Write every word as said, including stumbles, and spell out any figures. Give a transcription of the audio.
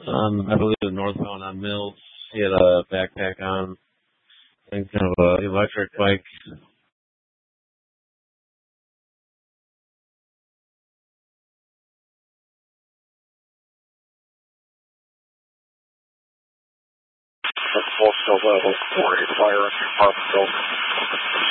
Um, I believe northbound on Mills. He had a backpack on, and kind of a electric bike. That's full still level. four eight fire, Harpsville.